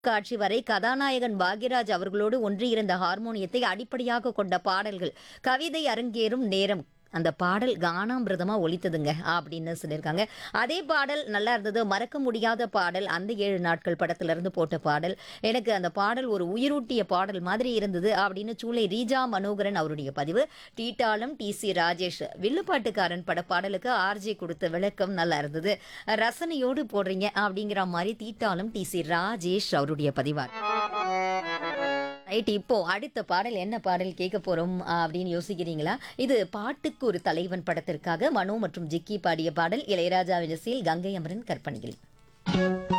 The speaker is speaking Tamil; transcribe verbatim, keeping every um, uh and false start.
காட்சி வரை கதாநாயகன் பாக்யராஜ் அவர்களோடு ஒன்றியிருந்த ஹார்மோனியத்தை அடிப்படையாக கொண்ட பாடல்கள். கவிதை அரங்கேறும் நேரம் அந்த பாடல் கானாமிருதமா ஒலித்ததுங்க அப்படின்னு சொல்லியிருக்காங்க. அதே பாடல் நல்லா இருந்தது. மறக்க முடியாத பாடல். அந்த ஏழு நாட்கள் படத்துல இருந்து போட்ட பாடல். எனக்கு அந்த பாடல் ஒரு உயிரூட்டிய பாடல் மாதிரி இருந்தது அப்படின்னு சூளை ரீஜா மனோகரன் அவருடைய பதிவு. டீட்டாளம் டி சி ராஜேஷ் வில்லுப்பாட்டுக்காரன் பட பாடலுக்கு ஆர்ஜி கொடுத்த விளக்கம் நல்லா இருந்தது. ரசனையோடு போடுறீங்க அப்படிங்கிற மாதிரி தீட்டாளம் டி சி ராஜேஷ் அவருடைய பதிவார். ரைட், இப்போ அடுத்த பாடல் என்ன பாடல் கேட்க போறோம் அப்படின்னு யோசிக்கிறீங்களா? இது பாட்டுக்கு ஒரு தலைவன் படத்திற்காக மனோ மற்றும் ஜிக்கி பாடிய பாடல். இளையராஜாவின் இசையில் கங்கை அமரன் கற்பனையில்.